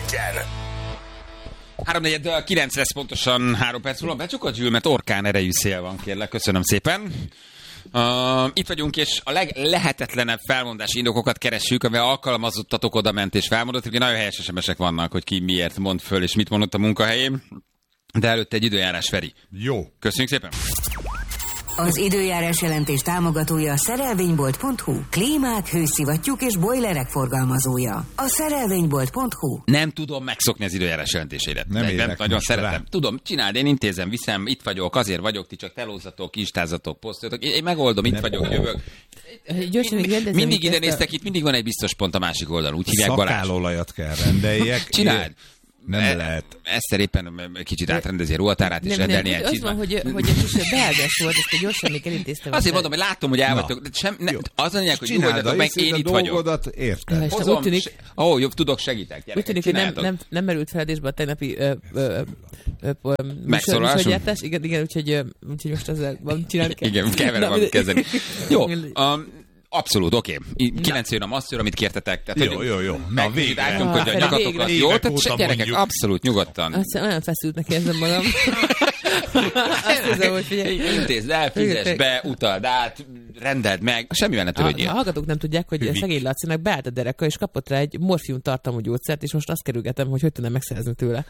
Keszthelyeken. 3:49 lesz pontosan 3 perc múlva. Becsukod, Zsül, mert orkán erejű szél van, kérlek. Köszönöm szépen. Itt vagyunk, és a leglehetetlenebb felmondási indokokat keressük, amivel alkalmazottatok oda ment és felmondott. Ugye nagyon helyes SMS-ek vannak, hogy ki miért mond föl, és mit mondott a munkahelyén. De előtte egy időjárás, Feri. Jó. Köszönjük szépen. Az időjárás jelentés támogatója a szerelvénybolt.hu. Klímák, hőszivattyúk és bojlerek forgalmazója. A szerelvénybolt.hu. Nem tudom megszokni az időjárás jelentéseidet. Nem nagyon szeretem. Rá. Tudom, csináld, én intézem, viszem, itt vagyok, azért vagyok, ti csak telózzatok, instázatok, posztoljatok. Én megoldom, itt vagyok, jövök. Mindig ide néztek, itt mindig van egy biztos pont a másik oldalon. Úgy hívják Balázs. Szakálolajat kell rendeljek. Csináld. Nem lehet. Eszter éppen kicsit átrendezi a ruhatárát, és rendelni egy az van, hogy a kis belges volt, ezt egy gyorsan még elintéztem. Azért mondom, hogy látom, hogy el vagytok. Az a lényeg, hogy nyugodjatok meg, én itt vagyok. Érted. Úgy tűnik, jobb, tudok, segítek. Úgy tűnik, hogy nem merült feledésbe a tegnapi megszólalásunk. Igen, úgyhogy most ezzel csinálni kell. Igen, kell vele valamit kezdeni. Jó. Abszolút, oké. 9 jön a masszőr, amit kértetek. Tehát, jó. Na, végre. Álltunk, hogy a nyakatokat. Jó, tehát gyerekek, abszolút nyugodtan. Aztán olyan feszültnek érzem magam. Azt hiszem, hogy figyelj. Intézd el, fizess be, utald át, rendeld meg, semmivel ne törődjél. A hallgatók nem tudják, hogy szegény Lacinak beállt a dereka, és kapott rá egy morfium tartalmú gyógyszert, és most azt kerülgetem, hogy tudnám megszerezni tőle.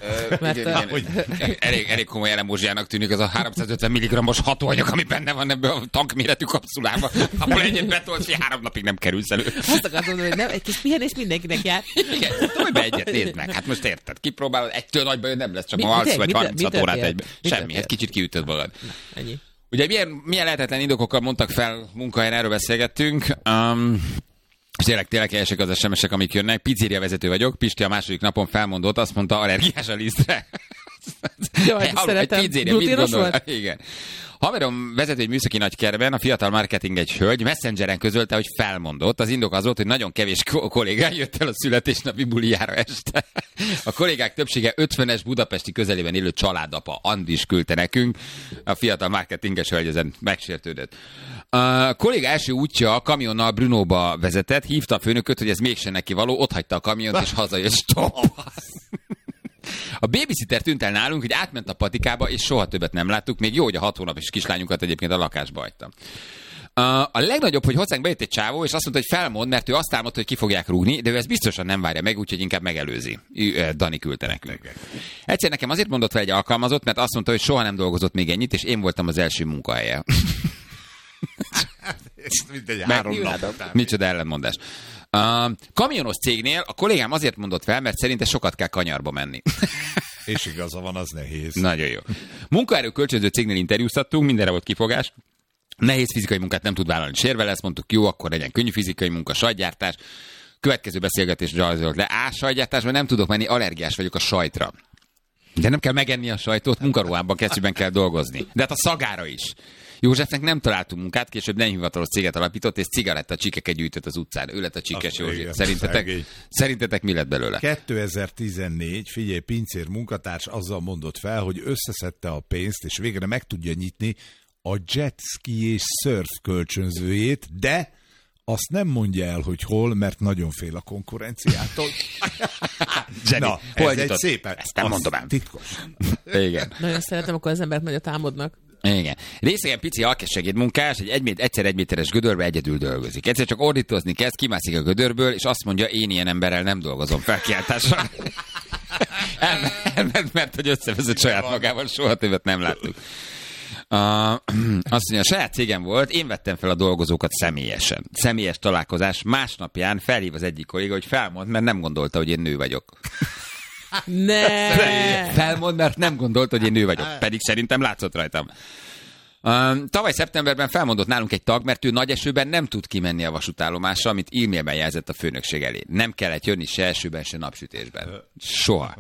Elég komoly elemózsiának tűnik az a 350 mg-os hatóanyag, ami benne van ebben a tankméretű kapszulában, ahol egyet betolt, hogy 3 napig nem kerülsz elő. Azt akartam mondani, hogy nem, egy kis pihenés mindenkinek jár. Igen, tudom, be egyet, nézd meg. Hát most érted, kipróbálod, egytől nagy bajod nem lesz, csak ma alsz vagy 36 órát egyben. Semmi, egy kicsit kiütöd magad. Ennyi. Ugye milyen lehetetlen indokokkal mondtak fel munkahelyen, erről beszélgettünk. És tényleg helyesek az SMS-ek, amik jönnek. Pizzéria vezető vagyok, Pisti a második napon felmondott, azt mondta, allergiás a lisztre. Jó, szeretem. Egy pizzéria, mit gondol? Igen. Haverom vezető egy műszaki nagykerben, a fiatal marketing egy hölgy Messengeren közölte, hogy felmondott. Az indok az volt, hogy nagyon kevés kollégák jött el a születésnapi bulijára este. A kollégák többsége 50-es budapesti közelében élő családapa, Andis küldte nekünk. A fiatal marketinges hölgy ezen megsértődött. A kolléga első útja a kamionnal Brunóba vezetett, hívta a főnököt, hogy ez mégsem neki való, otthagyta a kamiont és hazajött. Stop! A babysitter tűnt el nálunk, hogy átment a patikába, és soha többet nem láttuk. Még jó, hogy a 6 hónapos kislányunkat egyébként a lakásba hagytam. A legnagyobb, hogy hozzánk bejött egy csávó, és azt mondta, hogy felmond, mert ő azt álmodta, hogy ki fogják rúgni, de ő ezt biztosan nem várja meg, úgyhogy inkább megelőzi. Dani küldte nekünk. Egyszer nekem azért mondott fel egy alkalmazott, mert azt mondta, hogy soha nem dolgozott még ennyit, és én voltam az első munkahelye. Micsoda ellenmondás. Kamionos cégnél a kollégám azért mondott fel, mert szerinte sokat kell kanyarba menni. És igaza van, az nehéz. Nagyon jó. Munkaerő kölcsönző cégnél interjúztattunk, mindenre volt kifogás. Nehéz fizikai munkát nem tud vállalni, sérve lesz, mondtuk, jó, akkor legyen könnyű fizikai munka, sajtgyártás. Következő beszélgetés rajzolt le. Sajtgyártásban nem tudok menni, allergiás vagyok a sajtra. De nem kell megenni a sajtot, munkaruhában kesztyűben kell dolgozni. De hát a szagára is. Józsefnek nem találtunk munkát, később nem hivatalos céget alapított, és cigarettacsikeket gyűjtött az utcán. Ő lett a csikes József. Szerintetek mi lett belőle? 2014, figyelj, pincér munkatárs azzal mondott fel, hogy összeszedte a pénzt, és végre meg tudja nyitni a jetski és surf kölcsönzőjét, de azt nem mondja el, hogy hol, mert nagyon fél a konkurenciától. Na, ez egy szépen. Ezt nem mondom el. Titkos. Igen. Nagyon szeretem, akkor az embert nagyot álmodnak. Igen. Részegen pici alkessegédmunkás, egyszer 1 méteres gödörbe egyedül dolgozik. Egyszer csak ordítozni kezd, kimászik a gödörből, és azt mondja, én ilyen emberrel nem dolgozom felkiáltással. Elment, mert hogy összevezett saját magával, soha többet nem láttuk. Azt mondja, a saját cégem volt, én vettem fel a dolgozókat személyesen. Személyes találkozás, másnapján felhív az egyik kolléga, hogy felmond, mert nem gondolta, hogy én nő vagyok. Ne! Felmond, mert nem gondolta, hogy én nő vagyok. Pedig szerintem látszott rajtam. Tavaly szeptemberben felmondott nálunk egy tag, mert ő nagy esőben nem tud kimenni a vasútállomásra, amit e-mailben jelzett a főnökség elé. Nem kellett jönni se esőben, se napsütésben. Soha.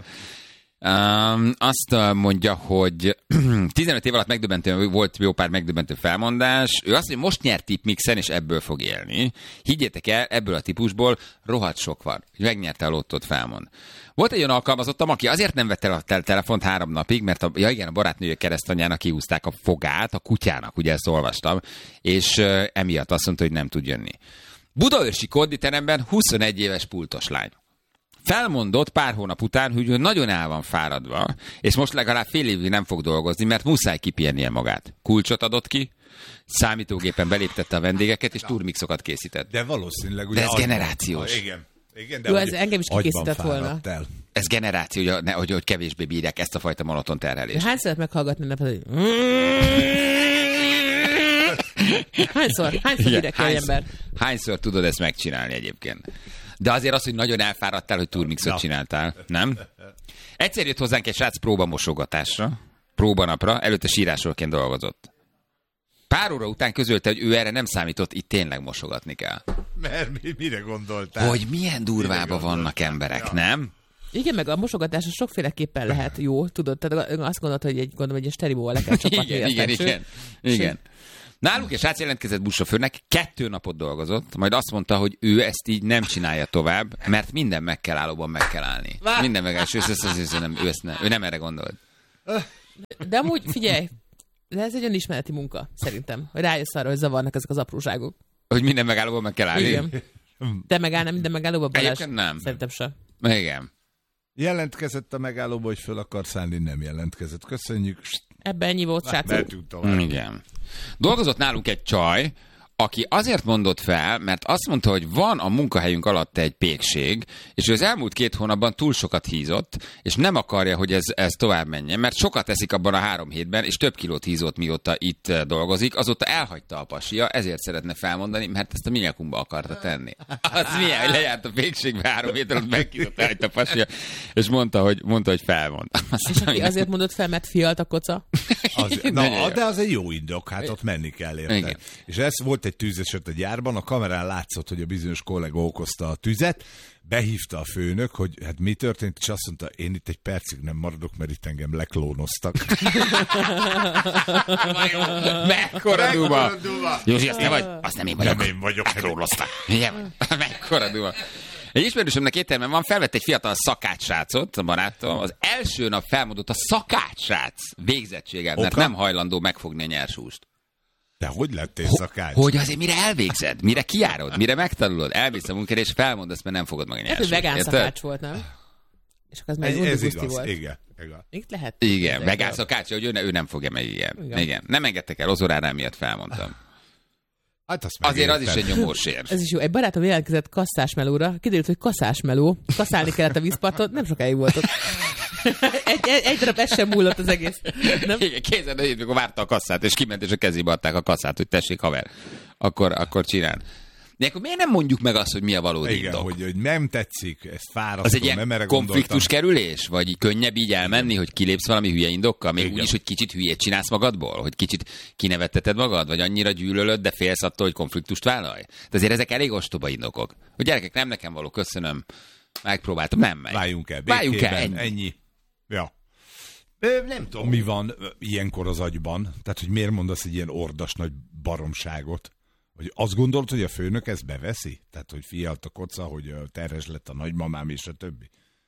Azt mondja, hogy 15 év alatt volt jó pár megdöbbentő felmondás. Ő azt mondja, most nyert tipmixen, és ebből fog élni. Higgyétek el, ebből a típusból rohadt sok van. Megnyerte a lottót, felmond. Volt egy olyan alkalmazottam, aki azért nem vette el a telefont 3 napig, mert a barátnője keresztanyának kihúzták a fogát, a kutyának, ugye ezt olvastam, és emiatt azt mondta, hogy nem tud jönni. Budaörsi konditeremben 21 éves pultos lány. felmondott pár hónap után, hogy ő nagyon el van fáradva, és most legalább fél évig nem fog dolgozni, mert muszáj kipihennie magát. Kulcsot adott ki, számítógépen beléptette a vendégeket, és turmixokat készített. De valószínűleg... Ugye de ez generációs. Igen, de jó, ez engem is kikészített volna. Ez generáció, hogy kevésbé bírják ezt a fajta monoton terhelést. Hányszor meghallgatni hogy... Hányszor bírják egy ember? Hányszor tudod ezt megcsinálni egyébként? De azért az, hogy nagyon elfáradtál, hogy turmixot csináltál, nem? Egyszer jött hozzánk egy srác próbamosogatásra, próbanapra, előtte sírásról dolgozott. Pár óra után közölte, hogy ő erre nem számított, itt tényleg mosogatni kell. Mert mire gondoltál? Hogy milyen durvában vannak emberek, nem? Igen, meg a mosogatás sokféleképpen lehet jó, tudod? Tehát azt gondolod, hogy egy sterimóval le kell csapatni. Igen. Náluk egy srác jelentkezett buszsofőrnek, 2 napot dolgozott, majd azt mondta, hogy ő ezt így nem csinálja tovább, mert minden meg kell állóban meg kell állni. Minden meg ő nem erre gondolt. De amúgy figyelj, de ez egy önismereti munka, szerintem. Hogy rájössz arra, hogy zavarnak ezek az apróságok. Hogy minden megállóban meg kell állni? Igen. Te megállnál minden megállóban, Balázs? Egyébként nem. Szerintem sem. Igen. Jelentkezett a megállóba, hogy föl akar szállni, nem jelentkezett. Köszönjük. Ebben ennyi volt, srácok. Igen. Dolgozott nálunk egy csaj, aki azért mondott fel, mert azt mondta, hogy van a munkahelyünk alatt egy pékség, és ő az elmúlt 2 hónapban túl sokat hízott, és nem akarja, hogy ez tovább menjen, mert sokat eszik abban a 3 hétben, és több kilót hízott, mióta itt dolgozik, azóta elhagyta a pasia, ezért szeretne felmondani, mert ezt a minyakumba akarta tenni. Az milyen, hogy lejárt a pékségbe 3 hét alatt, megkízott, elhagyta a pasia, és mondta, hogy felmond. És aki azért mondott fel, mert fialt a koca? De az egy jó indok, hát ott menni kell érte. És ez volt egy tűzeset a gyárban, a kamerán látszott, hogy a bizonyos kollega okozta a tüzet, behívta a főnök, hogy hát mi történt, és azt mondta, én itt egy percig nem maradok, mert itt engem leklónoztak. Mekkora duma! Józsi, azt nem vagy? Azt nem én vagyok. Nem én vagyok. Leklónoztak. Mekkora duma! Egy ismerősömnek étteremben van, felvett egy fiatal szakácssrácot, a barátom, az első nap felmondott a szakácssrác végzettséget, mert nem hajlandó megfogni a nyershúst. De hogy lettél szakács? Hogy azért mire elvégzed, mire kiárod, mire megtanulod, elmész a munkára, és felmondasz, mert nem fogod meg a nyershúst. Hát, hogy vegán szakács volt, nem? És akkor ez igaz, volt. Igen. Itt lehet. Igen, vegán szakács, hogy ő nem fogja meg, igen. Nem engedtek el, az óránál miatt felmondtam. Hát azért az is egy nyomósér. Ez is jó. Egy barátom jelentkezett kasszásmelóra, kiderült, hogy kasszásmeló, kasszálni kellett a vízparton, nem sokáig volt ott. egy darab ez sem múlott az egész. Nem? Igen, kézzel, amikor várta a kasszát, és kiment, és a kezébe adták a kasszát, hogy tessék, haver, akkor csinál. De akkor miért nem mondjuk meg azt, hogy mi a valódi indok? Hogy nem tetszik, ezt fárasztó, az egy ilyen konfliktus kerülés? Vagy így könnyebb így elmenni, hogy kilépsz valami hülye indokkal? Még úgyis, hogy kicsit hülyét csinálsz magadból? Hogy kicsit kinevetteted magad? Vagy annyira gyűlölöd, de félsz attól, hogy konfliktust vállalj? De azért ezek elég ostoba indokok. Hogy gyerekek, nem nekem való, köszönöm. Megpróbáltam, nem megy. Váljunk el, ennyi. Ja. Nem tudom, mi van ilyenkor az agyban. Tehát, hogy miért mondasz egy ilyen ordas nagy baromságot? Hogy azt gondolod, hogy a főnök ezt beveszi? Tehát, hogy fialt a koca, hogy terhes lett a nagymamám és a többi?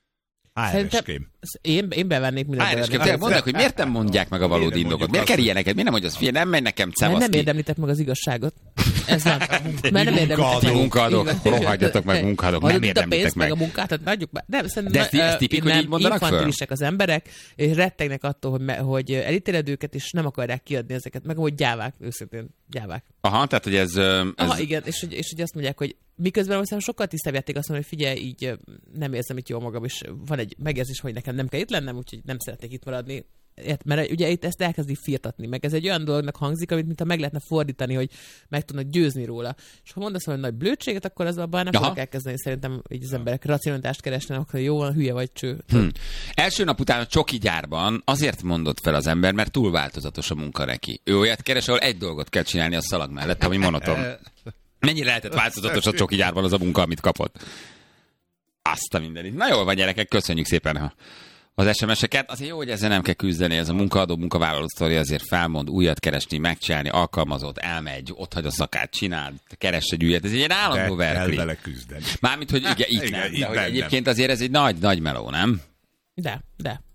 HR-ském. Én bevennnék mindent. Mondd, hogy miért nem mondják meg a valódi indokot? Miért kell ilyeneket? Miért nem mondja azt, nem megy nekem cevaszki? Nem érdemlitek meg az igazságot. Ez van. Mert nem érdemlitek meg. Munkahadók, rohadjatok meg munkahadók, nem érdemlitek meg. A munkát, adjuk be. De ez tipik, hogy így mondanak föl? Infantilisek az emberek, és rettegnek attól, hogy elítéled őket, és nem akarják kiadni ezeket. Meg hogy gyávák, őszintén gyávák. Aha, tehát, hogy ez... Aha, igen, és hogy azt mondják, hogy miközben aztán sokkal tisztább játék azt mondani, hogy figyelj, így nem érzem itt jól magam, és van egy megérzés, hogy nekem nem kell itt lennem, úgyhogy nem szeretnék itt maradni. Mert ugye itt ezt elkezdi firtatni, meg ez egy olyan dolognak hangzik, amit mintha meg lehetne fordítani, hogy meg tudnak győzni róla. És ha mondasz valami nagy blödséget, akkor az abban nem fogok elkezdeni, szerintem így az emberek racionalitást keresnek, akkor jó van, hülye vagy cső. Első nap után a csoki gyárban azért mondott fel az ember, mert túl változatos a munka neki. Ő olyat keres, ahol egy dolgot kell csinálni a szalag mellett, ami monoton. Mennyire lehetett változatos a csoki gyárban az a munka, amit kapott? Azt a mindenit. Na jól van, gyerekek, köszönjük szépen az SMS-eket. Azért jó, hogy ezzel nem kell küzdeni, ez a munkaadó, munkavállaló sztori, azért felmond, újat keresni, megcsinálni, alkalmazott, elmegy, otthagy a szakát, csinál, keres egy újat. Ez egy ilyen állandó verkli. Kell vele küzdeni. Mármint, hogy igen, itt nem. De hogy egyébként azért ez egy nagy meló, nem? De.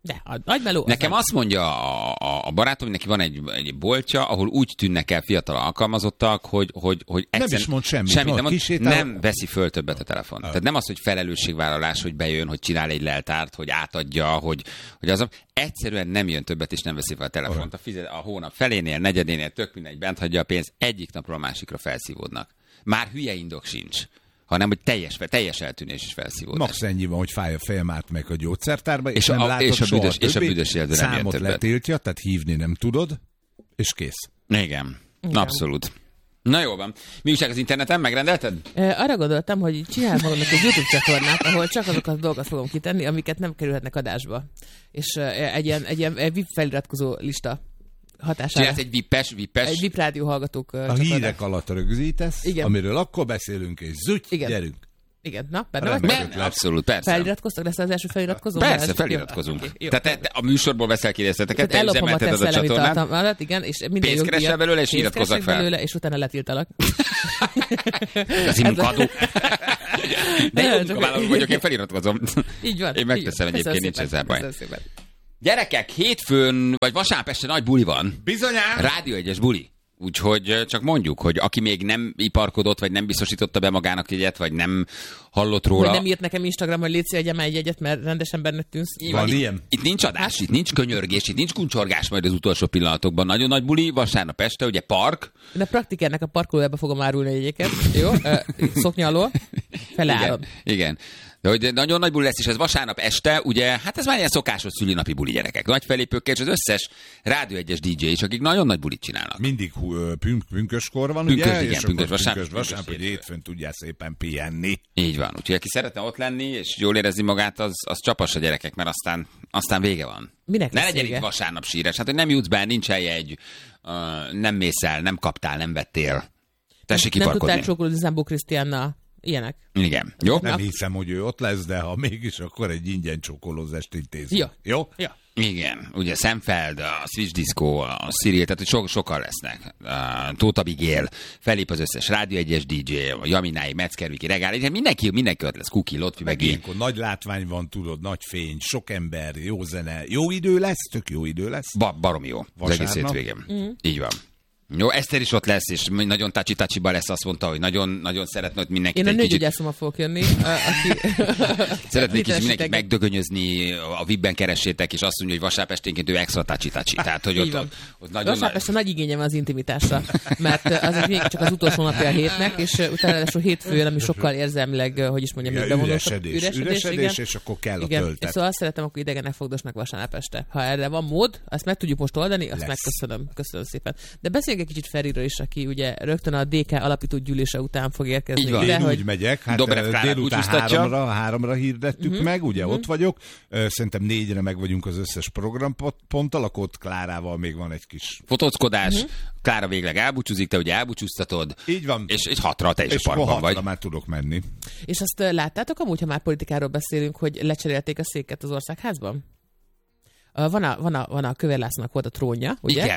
De a nagymeló... Nekem azt mondja a barátom, hogy neki van egy boltja, ahol úgy tűnnek el fiatal alkalmazottak, hogy nem is mond semmit. Nem veszi föl többet a telefon. Tehát nem az, hogy felelősségvállalás, hogy bejön, hogy csinál egy leltárt, hogy átadja, hogy az egyszerűen nem jön többet, és nem veszi fel a telefont. A hónap felénél, negyedénél, tök mindegy, bent hagyja a pénzt, egyik napról a másikra felszívódnak. Már hülye indok sincs, hanem hogy teljes eltűnés is felszívódás. Max ennyi van, hogy fáj a fejem, átmegy a gyógyszertárba, és nem látod soha és a büdös életben nem jön számot többet. letiltja, tehát hívni nem tudod, és kész. Igen. Abszolút. Na jó van. Mi újság az interneten? Megrendelted? Arra gondoltam, hogy csinálj magamnak egy YouTube csatornát, ahol csak azokat a dolgokat fogom kitenni, amiket nem kerülhetnek adásba. És egy ilyen VIP feliratkozó lista hatására. Csinálsz egy vippes? Egy VIP rádió hallgatók A hírek alatt rögzítesz, igen. Amiről akkor beszélünk, és gyerünk. Igen, na, benne Abszolút, persze. Feliratkoztak? Lesz az első feliratkozó? Persze, feliratkozunk. Jó. Tehát a műsorból veszel kérdezteteket, te ellopom a üzemelteted te a szellemi csatornát. tartalmat, igen, és minden Pénzt keresel belőle, és iratkozzak fel. belőle, és utána letiltalak. Az munkadó. De jó munkavállaló vagyok, én feliratkozom. Így van. Én megteszem egyébként, nincs ezzel baj. Szépen. Gyerekek, hétfőn, vagy vasárnap este nagy buli van. Bizonyám! Rádió 1-es buli. Úgyhogy csak mondjuk, hogy aki még nem iparkodott, vagy nem biztosította be magának jegyet, vagy nem hallott róla. Vagy nem írt nekem Instagramon, hogy légy szíves, egy jegyet, mert rendesen benne tűnsz. Van ilyen? Itt nincs adás, itt nincs könyörgés, itt nincs kuncsorgás majd az utolsó pillanatokban. Nagyon nagy buli, vasárnap este, ugye park. Én a praktikernek a parkolójába fogom árulni a jegyeket. Jó? Szoknya alól. Feleállom. Igen. De hogy nagyon nagy buli lesz, és ez vasárnap este, ugye, hát ez már ilyen szokásos szülinapi buli, gyerekek. Nagy felépőkkel, és az összes Rádió 1-es DJ is, akik nagyon nagy bulit csinálnak. Mindig pünköskor van, Pünkös, ugye? igen, és pünkös akkor vasárnap, vasárnap, hogy hétfőn tudjál szépen pihenni. Így van. Úgyhogy aki szeretne ott lenni, és jól érezni magát, az csapassa, gyerekek, mert aztán vége van. Minek ne lesz legyen vége? itt vasárnap síres. Hát, hogy nem jutsz be, nincs helyegy, nem mész el, nem kaptál, nem vettél. Tessék Nem kiparkodni. tudtál csókolódni Zambó Krisztiánnal. Ilyenek. Igen. Jó? Nem hiszem, hogy ő ott lesz, de ha mégis, akkor egy ingyen csókolózást intézünk. Jó. Jó? Ja. Igen, ugye Szemfeld, a Switch Disco, a Cyril, tehát hogy sokan lesznek. Tóth Abigail, felép az összes Rádió 1-es DJ, a Jaminái, Metzgerviki, Regál, mindenki ott lesz, Kuki, Lotfi, meg én. Ilyenkor nagy látvány van, tudod, nagy fény, sok ember, jó zene, jó idő lesz, tök jó idő lesz. Baromi jó, az egész hétvégén. Így van. Jó, Eszter is ott lesz, és nagyon tácsi-tácsiba lesz, azt mondta, hogy nagyon szeretne, hogy mindenki Én a egy kicsit... nőgyógyászommal fogok jönni, aki... Szeretné kicsit mindenkit megdögönyözni, a VIP-ben keressétek, és azt mondja, hogy vasárnap esténként ő extra tácsi-tácsi. Tehát, hogy ott nagyon... Vasárnap este nagy igényem van az intimitásra, mert az még csak az utolsó napja a hétnek, és utána lesz a hétfőn, ami sokkal érzelmileg, hogy is mondjam, még bevonultabb. Üresedés, és akkor kell a töltet. Szóval azt szeretem, akkor idegenek fogdosnak vasárnap este. Ha erre van mód, azt meg tudjuk most oldani, azt megköszönöm. Köszönöm szépen. De beszéljünk egy kicsit Feriről is, aki ugye rögtön a DK alapító gyűlése után fog érkezni. Én úgy megyek, hát délután 3-ra hirdettük meg, ugye ott vagyok. Szerintem 4-re meg vagyunk az összes programponttal, akkor ott Klárával még van egy kis... fotózkodás, Klára végleg elbúcsúzik, te ugye elbúcsúztatod. Így van. És 6-ra te is és a parkban vagy. És már tudok menni. És azt láttátok amúgy, ha már politikáról beszélünk, hogy lecserélték a széket az országházban? Van a Kövér Lászlónak volt a trónja, ugye?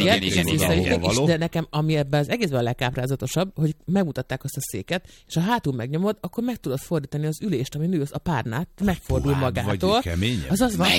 Igen. De nekem, ami ebben az egészben a legkáprázatosabb, hogy megmutatták azt a széket, és ha hátul megnyomod, akkor meg tudod fordítani az ülést, ami ülsz, a párnát, megfordul magától. Az van,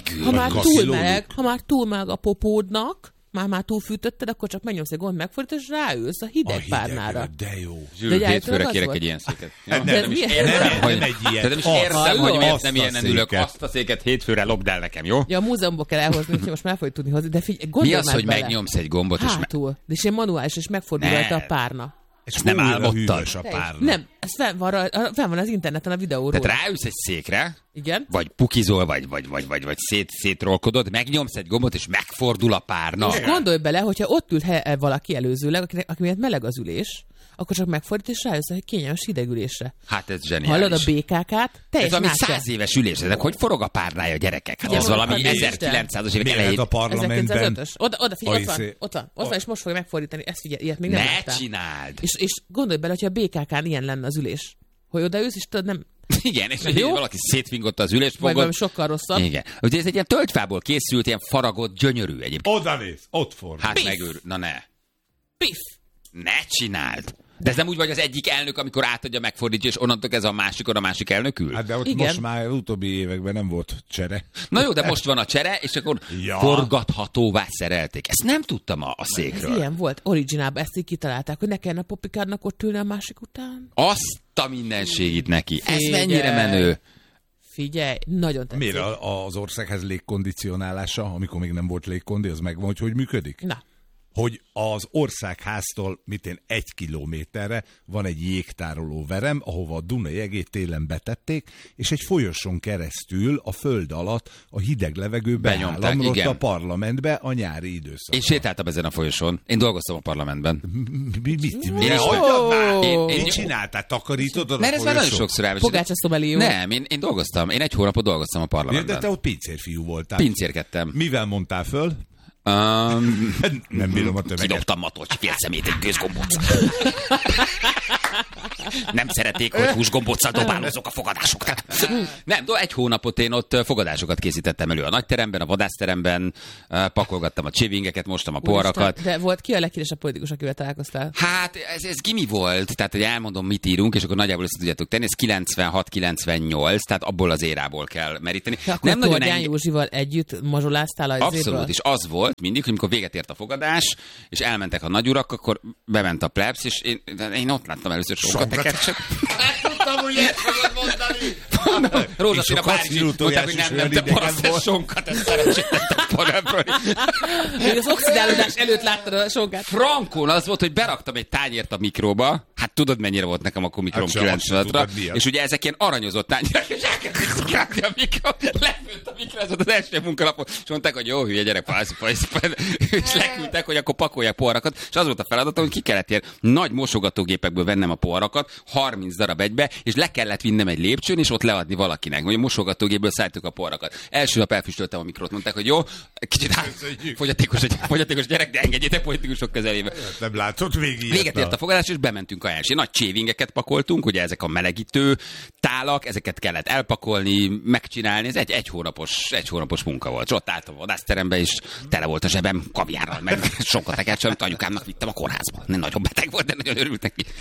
ha már túl meleg a popódnak, már túlfűtötted, akkor csak megnyomsz egy gomb megfordítani, és ráülsz a hideg párnára. De jó. Zsűr, hétfőre kérek egy ilyen széket. Nem is értem, hogy miért nem ilyenen ülök. Azt a széket hétfőre lopd el nekem, jó? Ja, a múzeumból kell elhozni, úgyhogy most már fogjuk tudni hozni. De figyelj, gondolj mi az, hogy bele. megnyomsz egy gombot, hátul. De és ilyen manuális, és megfordul rajta a párna. És nem álmodtad. Nem, ez fenn van az interneten a videóról. Tehát ráülsz egy székre, igen? Vagy pukizol, vagy szétrolkodod, megnyomsz egy gombot, és megfordul a párna. És gondolj bele, hogyha ott ült valaki előzőleg, aki miatt meleg az ülés, akkor csak megfordít, és rájössz egy kényelmes hidegülésre. Hát ez zseniális. Hallod a BKK-t? Ez valami 100 éves ülés, ezek hogy forog a párnája, gyerekek? Hát ez valami 1900-as évek elején. a parlamentben. 1905-ös. Oda figyelj, ott van, és most fogja megfordítani. Ezt figyelj, ilyet még nem láttál. Ne csináld! És gondolj bele, hogyha a BKK-n ilyen lenne az ülés. Hogy odaülsz, és tudod, nem... Igen, és valaki szétfingotta az ülést. Vagy valami sokkal rosszabb. Igen. Ugye ez egy ilyen tölgyfából készült, ilyen faragott, gyönyörű egyébként. Oda néz, ott fordul. Hát megőr, na ne. Piff! Ne csináld! De ez nem úgy vagy az egyik elnök, amikor átadja, megfordítja, és onnantól ez a másik elnök ül? Hát de ott Igen. most már utóbbi években nem volt csere. Na jó, de most van a csere, és akkor forgathatóvá szerelték. Ezt nem tudtam a Ez székről. ilyen volt. Originálban ezt így kitalálták, hogy ne kellene a popikádnak ott ülni a másik után. Azt a mindenségit neki. Ez Figyelj. mennyire menő. Figyelj, nagyon tetszik. Miért az országház légkondicionálása, amikor még nem volt légkondi, az megvan, hogy működik? Na, Hogy az országháztól 1 kilométerre van egy jégtároló verem, ahova a Duna jegét télen betették, és egy folyoson keresztül a föld alatt a hideg levegő Benyomták, beállamlott igen. a parlamentbe a nyári időszakban. Én sétáltam ezen a folyosón. Én dolgoztam a parlamentben. Mit Én is hagyjad már! Én- Mit csináltál? Takarítottad a Mert ez már nagyon folyosón? sokszor elmeséltem. Pogácsa szomelió. Nem, én dolgoztam. Én 1 hónapot dolgoztam a Ja, de parlamentben. te ott pincérfiú voltál. Pincérkedtem. Mivel mondtál föl? Nem bírom a tömeget. Kidobtam Matolcsi félszemét egy gőzgombóc. Nem szerették, hogy húsgombóccal dobálózok a fogadásokra. Nem, 1 hónapot én ott fogadásokat készítettem elő a nagyteremben, a vadászteremben, pakolgattam a csivingeket, mostam a poharakat. Úristen, de volt ki a leghíresebb politikus, akivel találkoztál? Hát ez gimi volt, tehát hogy elmondom, mit írunk, és akkor nagyjából össze tudjátok tenni, ez 96-98, tehát abból az érából kell meríteni. Ja, akkor Tordján Józsival együtt mazsoláztál az Abszolút, és az volt mindig, hogy amikor véget ért a fogadás, és elmentek a nagyurak, akkor bement a plebs, és én ott láttam először sonkateket, csak Tudtam, hogy ezt fogod mondani. rózsaszín a És a Párizsi, kasszírótójás mondták, hogy is nem olyan te idegen paraszt, volt. sonkat, ezt szerencsétlentek parabról. Még az oxidálódás előtt láttad a sonkát. Frankon az volt, hogy beraktam egy tányért a mikróba, hát tudod, mennyire volt nekem akkor mikrom Hát se, azt sem 96-ra, tudod, mi az. és ugye ezek ilyen aranyozott tányérek, és elkezdték szikálni a mikro, lefőtt a mikro, ez volt az első munkanapon, és mondták, hogy jó, hülye gyerek, és leküldtek, hogy akkor pakolják poharakat, és az volt a feladatom, hogy ki kellett ilyen nagy mosogatógépekből vennem a poharakat, 30 darab egybe, és le kellett vinnem egy lépcsőn, és ott leadni valakinek, vagy a mosogatógépből szálltuk a poharakat. Első nap elfüstöltem a mikrot, mondták, hogy jó, kicsit fogyatékos gyerek, de engedjétek politikusok közelébe. Nem látszott végig. Véget ért a fogadás, és bementünk a első. Nagy csévingeket pakoltunk, ugye ezek a melegítő tálak, ezeket kellett elpakolni, megcsinálni. Ez egy hónapos munka volt. És ott álltam a vadászterembe, és tele volt a zsebem kaviárral, meg sokat tekercsel, amit anyukámnak vittem a kórházba. Nem nagyon beteg volt, de nagyon örült neki.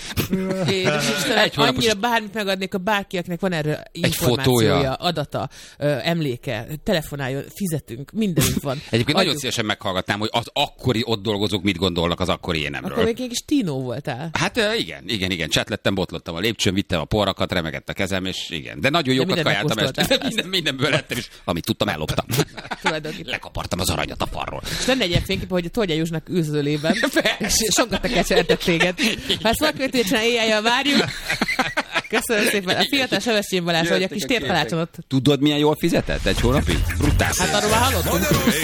Egy annyira bármit megadnék a bárkiaknek, van erről információja, fotója. adata, emléke, telefonáljon, fizetünk, mindenünk van. Egyébként nagyon szívesen meghallgatnám, hogy az akkori ott dolgozók mit gondolnak az akkori énemről. Akkor még egy kis Tino voltál. Hát igen, csátlettem, botlottam a lépcsőn, vittem a poharakat, remegett a kezem, és igen. De nagyon jókat mindent kajáltam este. megkóstoltál. Mindenből lettem, és amit tudtam, elloptam. Tulajdonképpen. Lekapartam az aranyat a falról. És lenne egy ilyen fénykép, hogy a Tordján Józsnak ülsz az ölében, és sokat tekercseltek téged. Ha ezt valakivel csinál, éjjel várjuk. Köszönöm szépen. A fiatal Sebestyén Balázs, hogy a kis térkalácson ott. Tudod, milyen jól fizetett 1 hónapig? Brutál. Hát arról már hallottunk.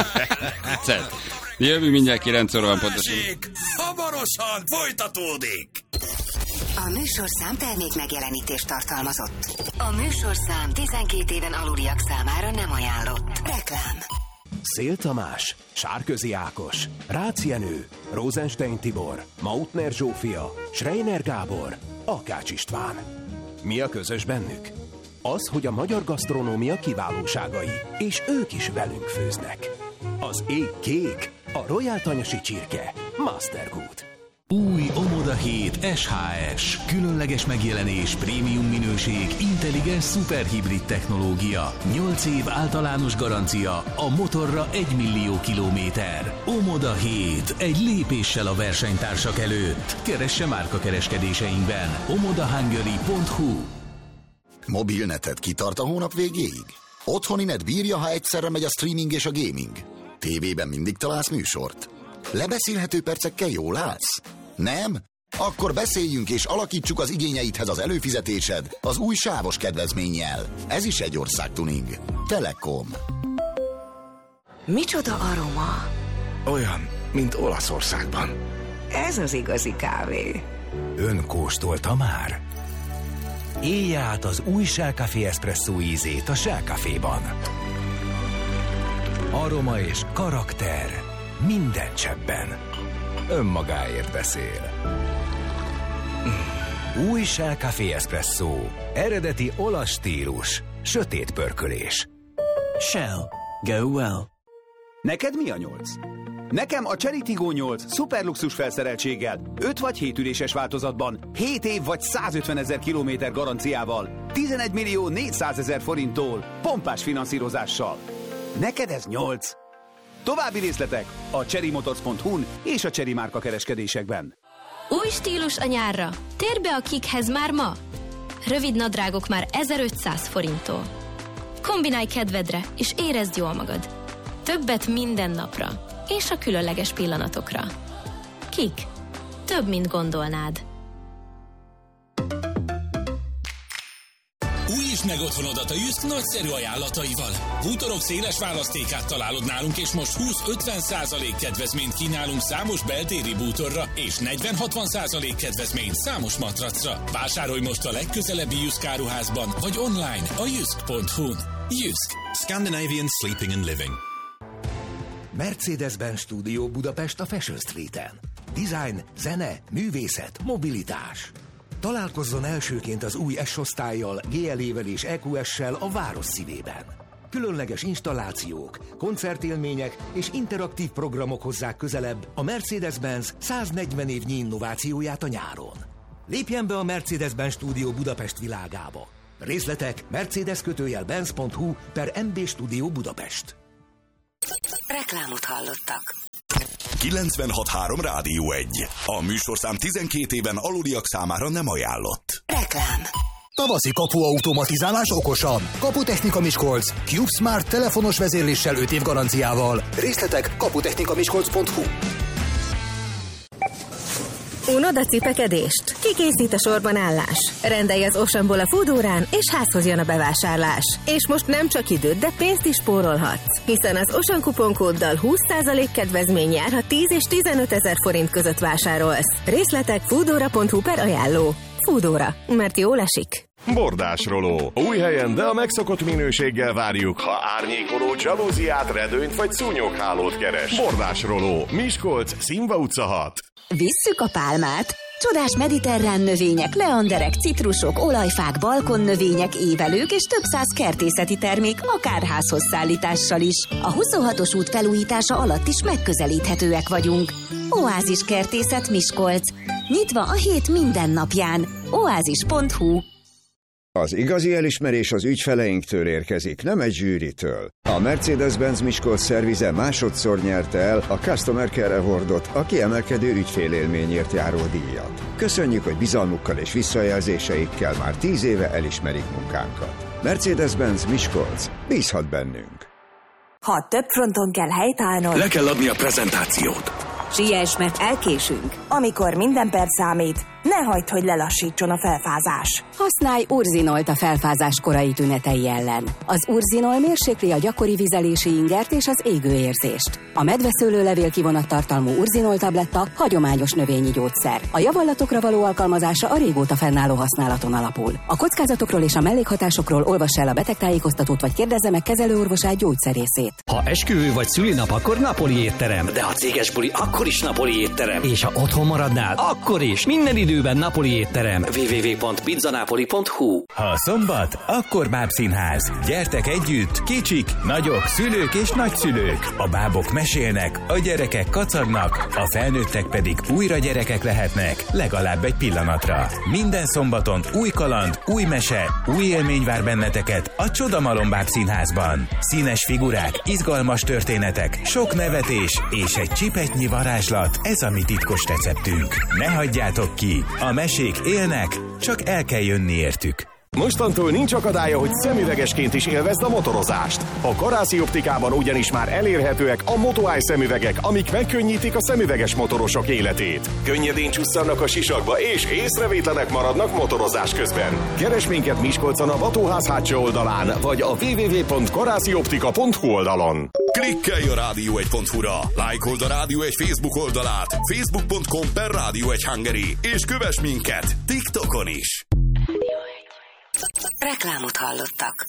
Jövünk mindjárt 9 óra van pontosan. Hamarosan folytatódik! A műsorszám termék megjelenítést tartalmazott. A műsorszám 12 éven aluliak számára nem ajánlott. Reklám. Szél Tamás, Sárközi Ákos, Rácz Jenő, Rosenstein Tibor, Mautner Zsófia, Schreiner Gábor, Akács István. Mi a közös bennük? Az, hogy a magyar gasztronómia kiválóságai, és ők is velünk főznek. Az ég kék, a Royal Tanyasi csirke, Mastergood. Új Omoda 7 SHS. Különleges megjelenés, prémium minőség, intelligens szuperhibrid technológia. 8 év általános garancia, a motorra 1 millió kilométer. Omoda 7. Egy lépéssel a versenytársak előtt. Keresse márkakereskedéseinkben. omodahungary.hu. Mobilneted kitart a hónap végéig? Otthoni net bírja, ha egyszerre megy a streaming és a gaming? Tévében mindig találsz műsort? Lebeszélhető percekkel jól állsz? Nem? Akkor beszéljünk és alakítsuk az igényeidhez az előfizetésed az új sávos kedvezménnyel. Ez is egy országtuning. Telekom. Micsoda aroma? Olyan, mint Olaszországban. Ez az igazi kávé. Ön kóstolta már? Élje át az új Shell Café Espresso ízét a Shell Caféban. Aroma és karakter minden cseppben. Önmagáért beszél. Új Shell Café Espresso. Eredeti olasz stílus. Sötét pörkölés. Shell. Go well. Neked mi a 8? Nekem a Chery Tiggo 8 szuperluxus felszereltséggel, 5 vagy 7 üléses változatban, 7 év vagy 150 000 kilométer garanciával, 11 millió 400 000 forinttól, pompás finanszírozással. Neked ez 8. További részletek a cherrymotors.hu-n és a Chery márka kereskedésekben. Új stílus a nyárra. Térj be a Kikhez már ma. Rövid nadrágok már 1500 forinttól. Kombinálj kedvedre, és érezd jól magad. Többet minden napra, és a különleges pillanatokra. Kik. Több, mint gondolnád. Újítsd meg otthonodat a Jysk nagyszerű ajánlataival. Bútorok széles választékát találod nálunk, és most 20-50% kedvezményt kínálunk számos beltéri bútorra, és 40-60% kedvezményt számos matracra. Vásárolj most a legközelebbi Jysk áruházban, vagy online a jysk.hu-n. Jysk. Scandinavian Sleeping and Living. Mercedes-Benz Studio Budapest a Fashion Street-en. Design, zene, művészet, mobilitás. Találkozzon elsőként az új S-osztállyal, GLE-vel és EQS-sel a város szívében. Különleges installációk, koncertélmények és interaktív programok hozzák közelebb a Mercedes-Benz 140 évnyi innovációját a nyáron. Lépjen be a Mercedes-Benz Studio Budapest világába. Részletek mercedes-benz.hu/MB Studio Budapest. Reklámot hallottak. 96.3 Rádió 1. A műsorszám 12 éven aluliak számára nem ajánlott. Reklám. Tavaszi kapuautomatizálás okosan. Kaputechnika Miskolc. Cube Smart telefonos vezérléssel 5 év garanciával. Részletek kaputechnikamiskolc.hu. Unod a cipekedést? Kikészít a sorban állás? Rendelj az Oceanból a Foodórán, és házhoz jön a bevásárlás. És most nem csak időt, de pénzt is spórolhatsz. Hiszen az Ocean kuponkóddal 20% kedvezmény jár, ha 10 és 15 000 forint között vásárolsz. Részletek foodora.hu/ajánló. Foodóra, mert jól esik. Bordásroló. Új helyen, de a megszokott minőséggel várjuk, ha árnyékoló dzsalúziát, redőnyt vagy szúnyoghálót keres. Bordásroló. Miskolc, Színva utca 6. Visszük a pálmát. Csodás mediterrán növények, leanderek, citrusok, olajfák, balkonnövények, évelők és több száz kertészeti termék, akár házhoz szállítással is. A 26-os út felújítása alatt is megközelíthetőek vagyunk. Oázis Kertészet Miskolc. Nyitva a hét minden napján. oázis.hu. Az igazi elismerés az ügyfeleinktől érkezik, nem egy zsűritől. A Mercedes-Benz Miskolc szervize másodszor nyerte el a Customer Care Awardot, a kiemelkedő ügyfélélményért járó díjat. Köszönjük, hogy bizalmukkal és visszajelzéseikkel már 10 éve elismerik munkánkat. Mercedes-Benz Miskolc, bízhat bennünk. Ha több fronton kell helytállnod, Le kell adni a prezentációt. Siess, mert elkésünk. Amikor minden perc számít, ne hagyd, hogy lelassítson a felfázás. Használj Urzinolt a felfázás korai tünetei ellen. Az Urzinol mérsékli a gyakori vizelési ingert és az égőérzést. A medveszőlőlevél kivonattartalmú Urzinol tabletta hagyományos növényi gyógyszer. A javallatokra való alkalmazása a régóta fennálló használaton alapul. A kockázatokról és a mellékhatásokról olvass el a betegtájékoztatót, vagy kérdezze meg kezelőorvosát, gyógyszerészét. Ha esküvő vagy szülinap, akkor napoli étterem. De ha céges buli, akkor is napoli étterem. És ha otthon maradnál, akkor is. Minden időben napoli étterem. www.pizzanapoli.hu. Ha szombat, akkor bábszínház. Gyertek együtt, kicsik, nagyok, szülők és nagyszülők. A bábok mesélnek, a gyerekek kacagnak, a felnőttek pedig újra gyerekek lehetnek, legalább egy pillanatra. Minden szombaton új kaland, új mese, új élmény vár benneteket a Csodamalom Bábszínházban. Színes figurák, izgalmas történetek, sok nevetés és egy csipetnyi varázslat, ez a mi titkos receptünk. Ne hagyjátok ki, a mesék élnek, csak el kell jönni értük. Mostantól nincs akadálya, hogy szemüvegesként is élvezd a motorozást. A Karászi Optikában ugyanis már elérhetőek a Moto-Eye szemüvegek, amik megkönnyítik a szemüveges motorosok életét. Könnyedén csusszannak a sisakba, és észrevétlenek maradnak motorozás közben. Keresd minket Miskolcon a Batóház hátsó oldalán, vagy a www.karászioptika.hu oldalon. Klikkelj a rádió1.hu-ra, lájkold a Rádió 1 Facebook oldalát, facebook.com/Rádió1 Hungary, és kövess minket TikTokon is. Reklámot hallottak.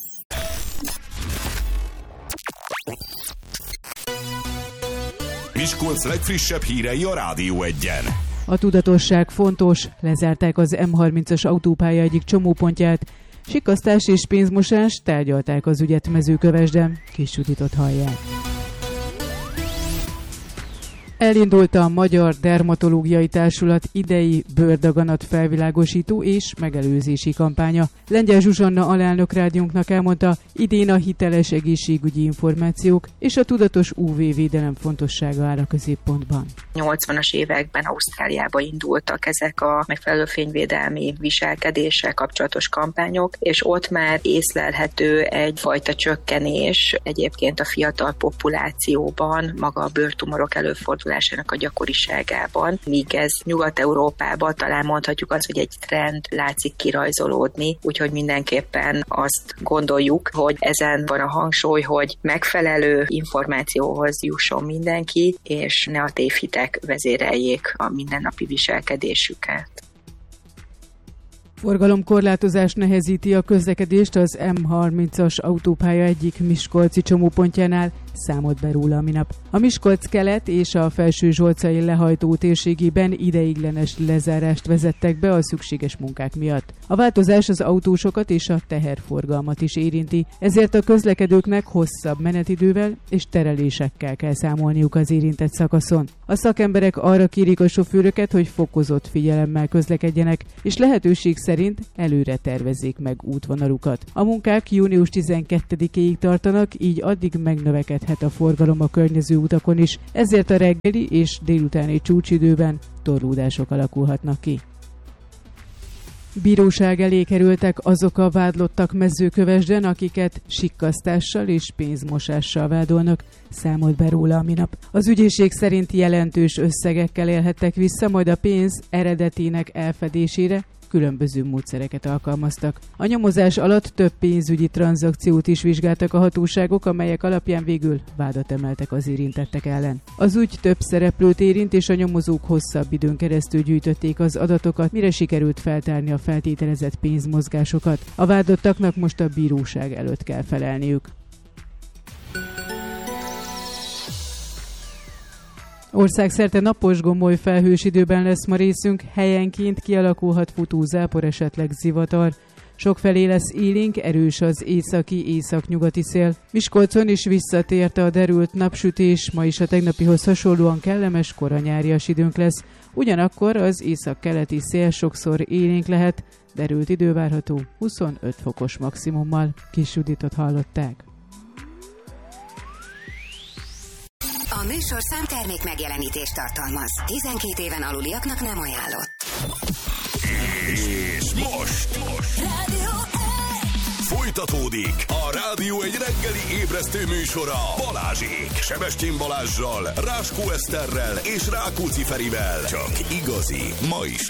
Miskolc legfrissebb hírei a Rádió 1-en. A tudatosság fontos, lezárták az M30-as autópálya egyik csomópontját, sikasztás és pénzmosás, tárgyalták az ügyet Mezőkövesden. Kis Juditot hallják. Elindult a Magyar Dermatológiai Társulat idei bőrdaganat felvilágosító és megelőzési kampánya. Lengyel Zsuzsanna alelnök rádiónknak elmondta, idén a hiteles egészségügyi információk és a tudatos UV-védelem fontossága áll a középpontban. 80-as években Ausztráliába indultak ezek a megfelelő fényvédelmi viselkedéssel kapcsolatos kampányok, és ott már észlelhető egyfajta csökkenés egyébként a fiatal populációban, maga a bőrtumorok előfordulásának a gyakoriságában, míg ez Nyugat-Európában talán mondhatjuk azt, hogy egy trend látszik kirajzolódni, úgyhogy mindenképpen azt gondoljuk, hogy ezen van a hangsúly, hogy megfelelő információhoz jusson mindenki, és ne a tévhitek vezéreljék a mindennapi viselkedésüket. Forgalomkorlátozás nehezíti a közlekedést az M30-as autópálya egyik miskolci csomópontjánál, számolt be róla a minap. A Miskolc-Kelet és a Felső-Zsolcai lehajtó térségében ideiglenes lezárást vezettek be a szükséges munkák miatt. A változás az autósokat és a teherforgalmat is érinti, ezért a közlekedőknek hosszabb menetidővel és terelésekkel kell számolniuk az érintett szakaszon. A szakemberek arra kérik a sofőröket, hogy fokozott figyelemmel közlekedjenek, és lehetőség szerint előre tervezzék meg útvonalukat. A munkák június 12-ig tartanak, így addig megnövekedhet a forgalom a környező utakon is, ezért a reggeli és délutáni csúcsidőben torlódások alakulhatnak ki. Bíróság elé kerültek azok a vádlottak Mezőkövesden, akiket sikkasztással és pénzmosással vádolnak, számolt be róla a minap. Az ügyészség szerint jelentős összegekkel élhettek vissza, majd a pénz eredetének elfedésére különböző módszereket alkalmaztak. A nyomozás alatt több pénzügyi tranzakciót is vizsgáltak a hatóságok, amelyek alapján végül vádat emeltek az érintettek ellen. Az ügy több szereplőt érint, és a nyomozók hosszabb időn keresztül gyűjtötték az adatokat, mire sikerült feltárni a feltételezett pénzmozgásokat. A vádottaknak most a bíróság előtt kell felelniük. Országszerte napos gomoly felhős időben lesz ma részünk, helyenként kialakulhat futózápor, esetleg zivatar. Sokfelé lesz élénk, erős az északi-északnyugati szél. Miskolcon is visszatért a derült napsütés, ma is a tegnapihoz hasonlóan kellemes koranyárias időnk lesz. Ugyanakkor az észak-keleti szél sokszor élénk lehet, derült idő várható 25 fokos maximummal. Kis Juditot hallották. A műsorszám termék megjelenítést tartalmaz. 12 éven aluliaknak nem ajánlott. És most Rádió folytatódik a Rádió egy reggeli ébresztő műsora Balázsék. Sebestyén Balázssal, Ráskó Eszterrel és Rákóczi Ferivel. Csak igazi, ma is